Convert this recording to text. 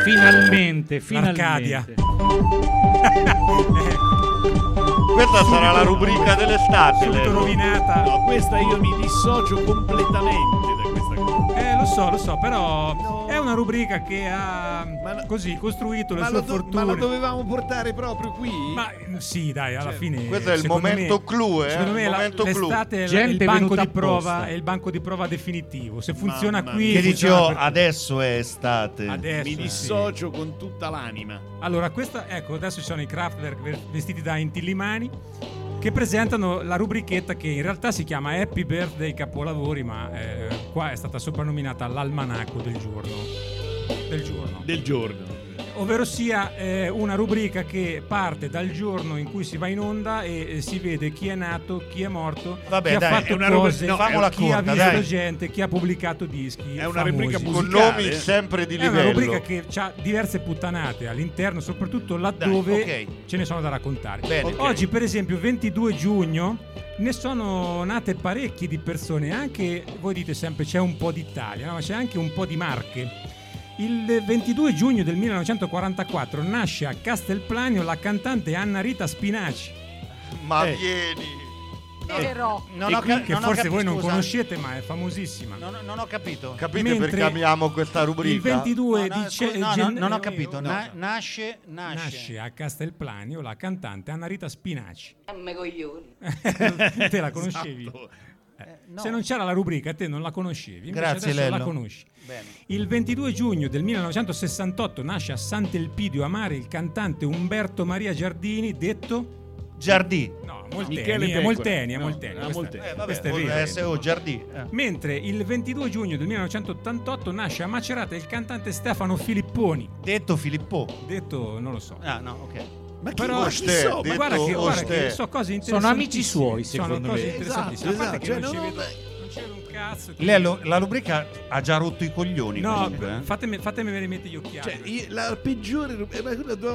Finalmente. L'Arcadia. Questa sarà la rubrica dell'estate. Subito rovinata. No, questa io mi dissocio completamente da questa cosa. Lo so, però è una rubrica che ha così costruito le sue fortune. Ma la dovevamo portare proprio qui? Ma sì, dai, alla fine. Questo è il momento clou, Secondo me l'estate è il banco di prova, è il banco di prova definitivo. Se funziona qui. Che dici, adesso è estate. Mi dissocio con tutta l'anima. Allora, adesso ci sono i Kraftwerk vestiti da Intillimani che presentano la rubrichetta che in realtà si chiama Happy Birthday Capolavori, ma qua è stata soprannominata l'almanacco del giorno. Ovvero sia una rubrica che parte dal giorno in cui si va in onda e si vede chi è nato, chi è morto, chi ha fatto cose, chi ha visto gente, chi ha pubblicato dischi. È una famosi. rubrica musicale. Con nomi sempre di livello. È una rubrica che ha diverse puttanate all'interno, soprattutto laddove ce ne sono da raccontare. Bene, Oggi, per esempio, 22 giugno, ne sono nate parecchie di persone. Anche voi dite sempre c'è un po' d'Italia, no? Ma c'è anche un po' di Marche. Il 22 giugno del 1944 nasce a Castelplanio la cantante Anna Rita Spinaci. Ma vieni! Che forse voi non conoscete, ma è famosissima. Non ho capito. Capite perché amiamo questa rubrica? Il 22 non ho capito. Nasce a Castelplanio la cantante Anna Rita Spinaci. Coglioni. Te la conoscevi? Esatto. No. Se non c'era la rubrica, te non la conoscevi. Invece Grazie, adesso Lello. la conosci. Bene. Il 22 giugno del 1968 nasce a Sant'Elpidio a Mare il cantante Umberto Maria Giardini, detto Giardì. no, Michele Molteni, Pecora. questo è vero. Giardì. Mentre il 22 giugno del 1988 nasce a Macerata il cantante Stefano Filipponi, Detto Filippo. detto non lo so. Ah, no, ok. Ma chi Però ma guarda che so cose interessanti. Sono amici suoi, secondo me. Interessantissime. A parte che Esatto, non ci cioè, vedo un cazzo. La rubrica ha già rotto i coglioni. No, comunque, fatemi vedere gli occhiali. Cioè, la peggiore, ma quella